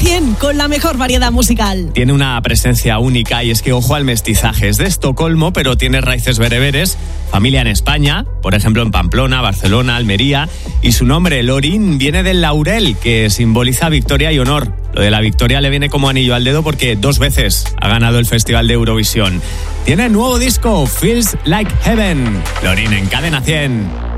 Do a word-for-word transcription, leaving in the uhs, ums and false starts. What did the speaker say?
también con la mejor variedad musical. Tiene una presencia única y es que ojo al mestizaje. Es de Estocolmo, pero tiene raíces bereberes, familia en España, por ejemplo en Pamplona, Barcelona, Almería, y su nombre, Lorín, viene del laurel, que simboliza victoria y honor. Lo de la victoria le viene como anillo al dedo porque dos veces ha ganado el Festival de Eurovisión. Tiene nuevo disco, Feels Like Heaven. Lorín en Cadena cien.